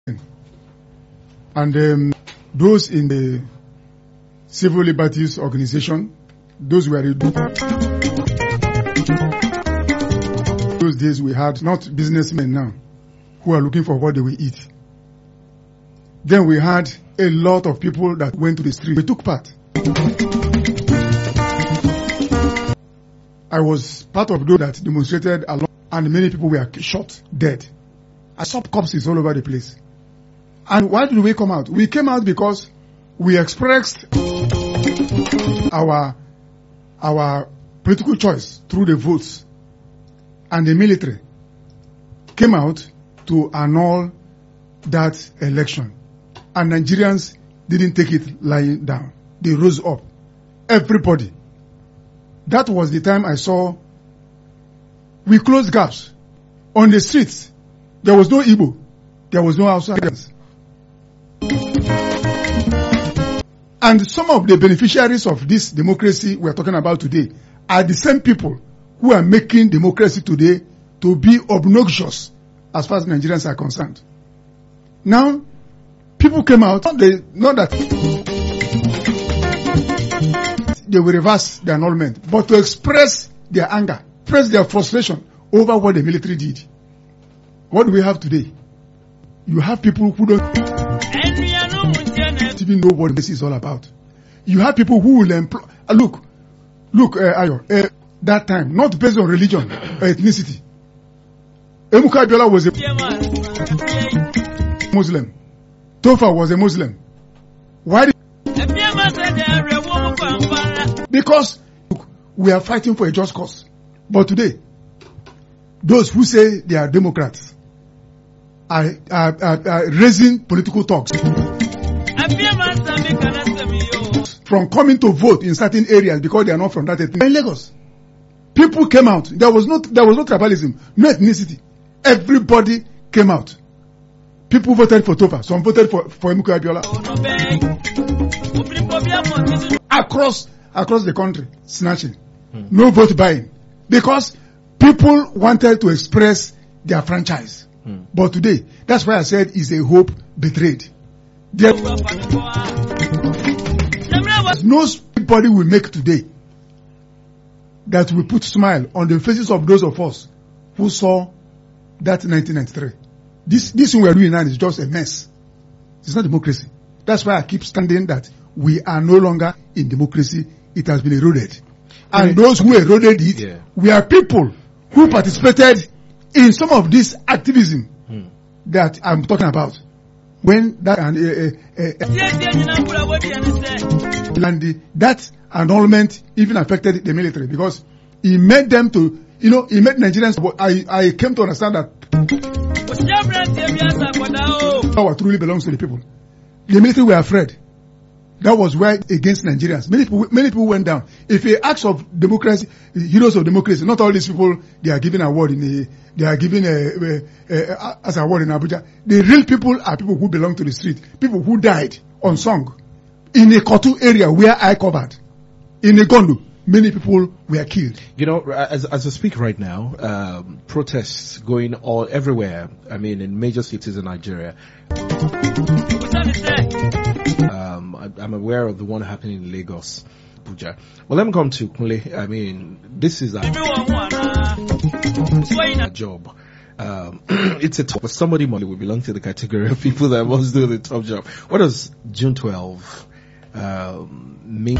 And those in the civil liberties organization, those were those days we had not businessmen now who are looking for what they will eat. Then we had a lot of people that went to the street. We took part. I was part of those that demonstrated along, and many people were shot, dead. I saw corpses all over the place. And why did we come out? We came out because we expressed our political choice through the votes. And the military came out to annul that election. And Nigerians didn't take it lying down. They rose up. Everybody. That was the time I saw we closed gaps. On the streets, there was no Igbo. There was no outsiders. And some of the beneficiaries of this democracy we're talking about today are the same people who are making democracy today to be obnoxious as far as Nigerians are concerned. Now, people came out, not that they will reverse the annulment, but to express their anger, express their frustration over what the military did. What do we have today? You have people who don't even know what this is all about. You have people who will employ. Look, Ayo, that time, not based on religion or ethnicity. Emuka Abiola was a Muslim. Tofa was a Muslim. Why? Because we are fighting for a just cause. But today, those who say they are Democrats are raising political talks from coming to vote in certain areas because they are not from that ethnicity. In Lagos, people came out. There was no tribalism, no ethnicity. Everybody came out. People voted for Tofa. Some voted for Emuka Abiola. Across the country, snatching. No vote buying. Because people wanted to express their franchise. But today, that's why I said it's a hope betrayed. Nobody will make today that will put smile on the faces of those of us who saw that 1993. This thing we are doing now is just a mess. It's not democracy. That's why I keep standing that we are no longer in democracy. It has been eroded. And those who eroded it, we are people who participated in some of this activism that I'm talking about. When that that annulment even affected the military because it made them to, it made Nigerians. I came to understand that power truly belongs to the people. The military were afraid. That was why against Nigerians. Many people went down. If he asks of democracy, heroes of democracy, not all these people they are given award they are given as an award in Abuja. The real people are people who belong to the street, people who died on song in a Kotu area where I covered. In a Gondo, many people were killed. As I speak right now, protests going all everywhere. I mean, in major cities in Nigeria. I'm aware of the one happening in Lagos, Abuja. Well, let me come to Kunle. I mean, this is a job. It's a top. Somebody will belong to the category of people that must do the top job. What does June 12 mean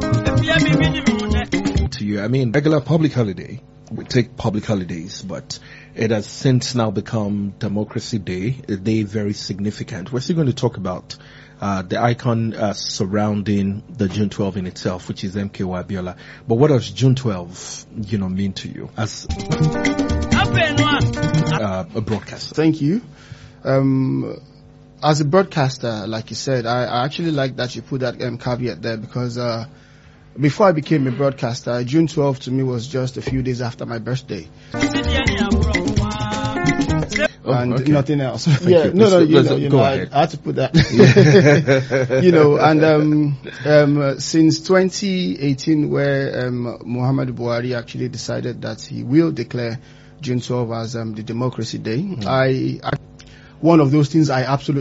to you? I mean, regular public holiday. We take public holidays, but it has since now become Democracy Day, a day very significant. We're still going to talk about the icon surrounding the June 12 in itself, which is MKO Abiola. But what does June 12, mean to you as a broadcaster? Thank you. As a broadcaster, like you said, I actually like that you put that caveat there because before I became a broadcaster, June 12 to me was just a few days after my birthday. And nothing else. I had to put that. Since 2018, where Muhammadu Buhari actually decided that he will declare June 12 as the Democracy Day, one of those things I absolutely